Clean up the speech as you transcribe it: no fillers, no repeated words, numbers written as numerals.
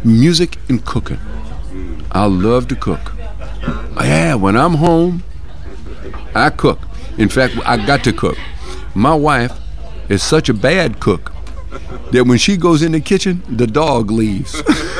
Music and cooking. I love to cook. Yeah, when I'm home, I cook. In fact, I got to cook. My wife is such a bad cook that when she goes in the kitchen, the dog leaves.